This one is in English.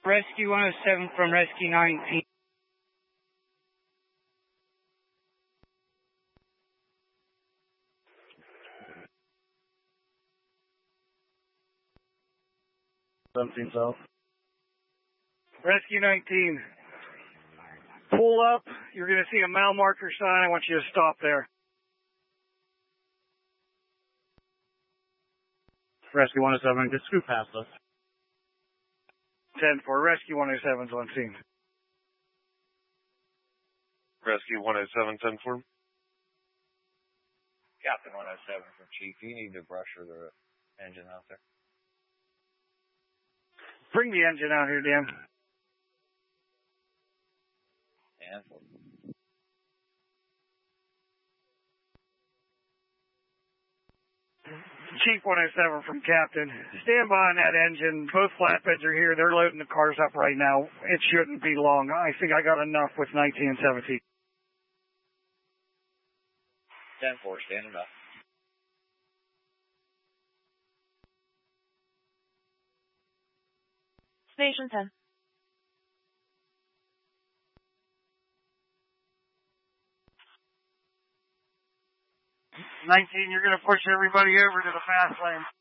Rescue 107 from Rescue 19. South. Rescue 19. Pull up. You're going to see a mile marker sign. I want you to stop there. Rescue 107, just scoot past us. 10-4. Rescue 107's on scene. Rescue 107, 10-4. Captain 107 from Chief. You need to brush the engine out there. Bring the engine out here, Dan. And Chief 107 from Captain. Stand by on that engine. Both flatbeds are here. They're loading the cars up right now. It shouldn't be long. I think I got enough with 19 and 17. 10-4, standing up. Station 10. 19, you're going to push everybody over to the fast lane.